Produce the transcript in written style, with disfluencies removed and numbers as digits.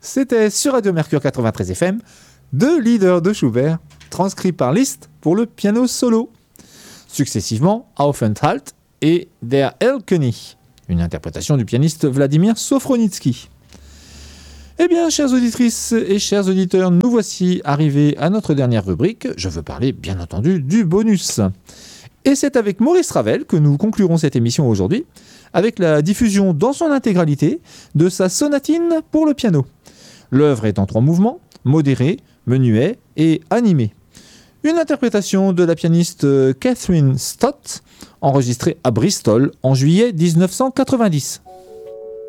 C'était sur Radio Mercure 93 FM, deux leaders de Schubert, transcrits par Liszt pour le piano solo. Successivement, Aufenthalt et Der Erlkönig, une interprétation du pianiste Vladimir Sofronitsky. Eh bien, chères auditrices et chers auditeurs, nous voici arrivés à notre dernière rubrique. Je veux parler, bien entendu, du bonus. Et c'est avec Maurice Ravel que nous conclurons cette émission aujourd'hui, avec la diffusion dans son intégralité de sa sonatine pour le piano. L'œuvre est en 3 mouvements, modéré, menuet et animé. Une interprétation de la pianiste Catherine Stott, enregistrée à Bristol en juillet 1990.